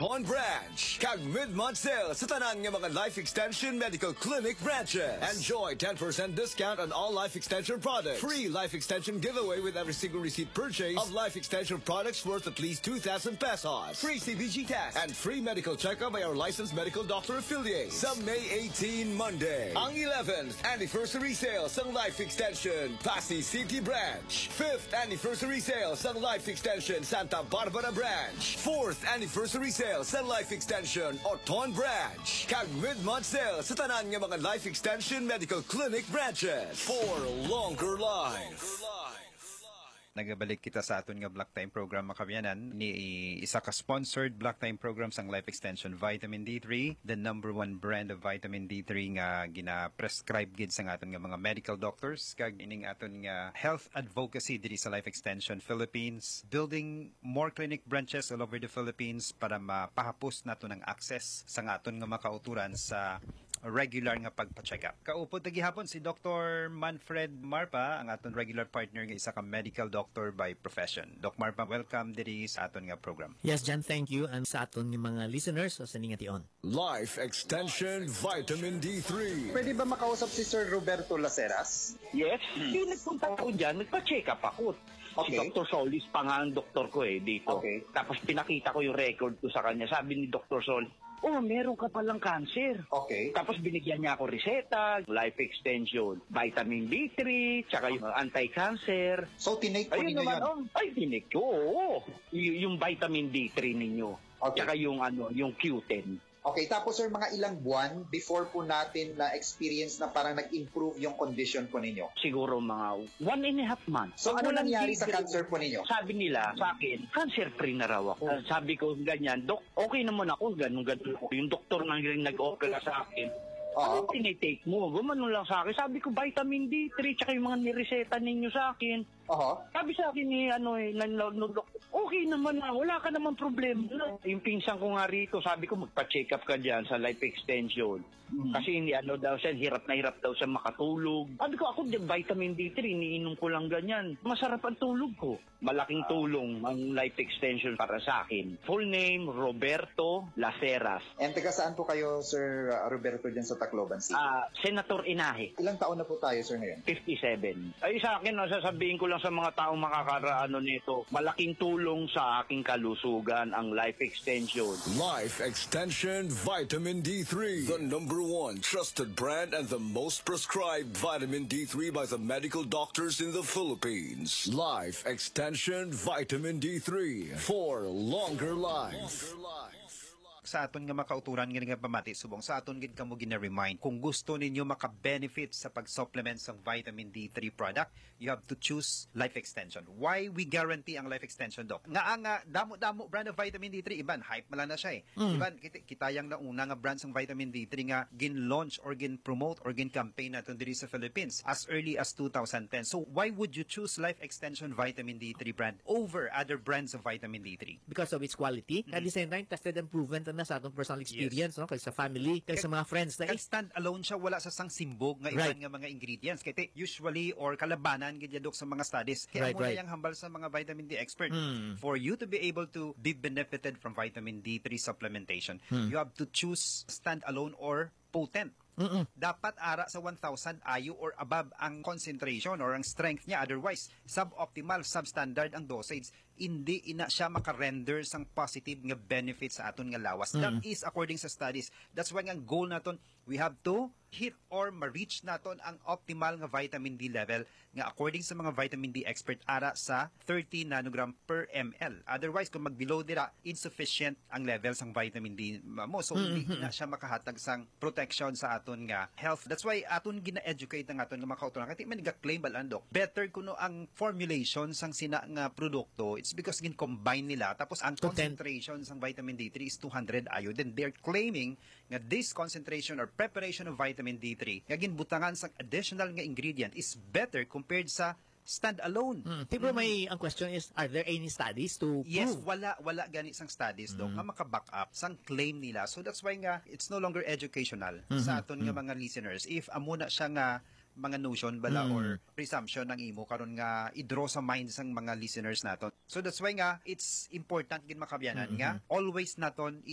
Oton Branch. Kag mid-month sale sa tanan nga mga Life Extension Medical Clinic branches. Enjoy 10% discount on all Life Extension products. Free Life Extension giveaway with every single receipt purchase of Life Extension products worth at least 2,000 pesos. Free CBG test and free medical checkup by our licensed medical doctor affiliates. Sa May 18 Monday, ang 11th anniversary sale sa Life Extension Pasay City Branch. 5th anniversary sale sa Life Extension Santa Barbara Branch. 4th anniversary sale sa Life Extension Oton Branch. Kag mid-month sale sa tanan nga mga Life Extension Medical Clinic branches. For longer life. Nagabalik kita sa aton nga Block Time program makabiyanan ni isa ka sponsored Block Time program sang Life Extension Vitamin D3, the #1 brand of vitamin D3 nga gina-prescribe gid sa aton nga mga medical doctors kag ining aton nga health advocacy diri sa Life Extension Philippines, building more clinic branches all over the Philippines para mapahapos nato ng access sa aton nga makauturan sa regular nga pagpa-check up. Kaupod na gihapon si Dr. Manfred Marpa, ang aton regular partner nga isa ka medical doctor by profession. Doc Marpa, welcome diri sa aton nga program. Yes, John, thank you. And sa aton nga mga listeners, sa ningation. Life Extension Vitamin D3. Pwede ba makausap si Sir Roberto Laceras? Yes, yung nagpunta ko dyan, nagpa-check up ako. Okay. Si Dr. Solis pa nga ang doktor ko dito. Okay. Tapos pinakita ko yung record ko sa kanya. Sabi ni Dr. Sol, meron ka palang cancer. Okay. Tapos binigyan niya ako reseta, life extension, vitamin D3, tsaka yung anti-cancer. So, tinake po ninyo yun? Ay, tinake ko, oo. Yung vitamin D3 ninyo. Okay. Tsaka yung Q10. Okay, tapos sir, mga ilang buwan before po natin na-experience na parang nag-improve yung condition po ninyo? Siguro mga 1.5 months. So, ano nangyari sa cancer po ninyo? Sabi nila sa akin, cancer-free na raw ako. Sabi ko ganyan, Dok, okay naman ako, ganun. Yung doktor na rin nag-opera sa akin, ano tinitake mo? Gumano lang sa akin. Sabi ko, vitamin D3, tsaka yung mga nireseta ninyo sa akin. Sabi sa akin ni okay naman na, wala ka naman problema. Yung pinsan ko nga rito, sabi ko magpa-check up ka dyan sa life extension. Kasi daw siya, hirap na hirap daw siya makatulog. Sabi ko, ako vitamin D3, iniinom ko lang ganyan. Masarap ang tulog ko. Malaking tulong ang life extension para sa akin. Full name, Roberto Laceras. And taga saan po kayo, Sir Roberto, dyan sa Tacloban City? Senator Inahe. Ilang taon na po tayo, sir, ngayon? 57. Ay, sa akin, sasabihin ko lang sa mga taong makakaraano nito, malaking tulong sa aking kalusugan ang life extension. Life Extension Vitamin D3, the #1 trusted brand and the most prescribed vitamin D3 by the medical doctors in the Philippines. Life Extension Vitamin D3 for longer life. Sa aton nga makauturan nga pamati subong sa aton gid kamo gina-remind kung gusto ninyo maka-benefit sa pag-supplement sa vitamin D3 product, you have to choose Life Extension. Why we guarantee ang Life Extension, Doc? Nga damo brand of vitamin D3 iban hype man na siya Iban kitayang na una nga brand sang vitamin D3 nga gin-launch or gin-promote or gin-campaign naton diri sa Philippines as early as 2010. So why would you choose Life Extension vitamin D3 brand over other brands of vitamin D3? Because of its quality. At the same time, tested and proven na sa atong personal experience, no? Kay sa family, kay sa mga friends na stand alone siya, wala sa sang simbog nga iban nga mga ingredients. Kaya usually or kalabanan gid dok sa mga studies. Kaya mo na yang hambal sa mga vitamin D expert. For you to be able to be benefited from vitamin D3 supplementation, you have to choose stand alone or potent. Dapat ara sa 1,000 IU or above ang concentration or ang strength niya. Otherwise, suboptimal, substandard ang dosage. Hindi ina siya makarender sang positive nga benefits sa aton nga lawas. That is according sa studies. That's why ang goal naton, we have to hit or ma-reach naton ang optimal nga vitamin D level nga according sa mga vitamin D expert ara sa 30 nanogram per ml. Otherwise, kung mag-below dira, insufficient ang level sang vitamin D mo. So, hindi na siya makahatag sang protection sa aton nga health. That's why aton gina-educate ang aton nga makauturan. Kasi man ga-claim balandok, better kuno ang formulation sang sina nga produkto. It's because gin-combine nila. Tapos ang concentration sang vitamin D3 is 200 IU. Then they're claiming nga this concentration or preparation of vitamin D3 nga ginbutangan sang additional nga ingredient is better compared sa stand-alone. Pero ang question is, are there any studies to prove? Yes, wala gani sang studies nga maka-back up sang claim nila. So that's why nga it's no longer educational sa aton nga mga listeners. If amo na siya nga mga notion bala or presumption ng imo karon nga i-draw sa mind sang mga listeners naton. So that's why nga it's important gid makabyanan nga always naton